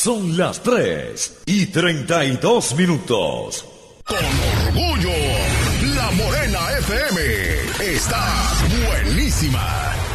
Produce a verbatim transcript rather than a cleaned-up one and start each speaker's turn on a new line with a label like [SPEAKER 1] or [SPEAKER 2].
[SPEAKER 1] Son las tres y treinta y dos minutos.
[SPEAKER 2] Con orgullo, La Morena F M está buenísima.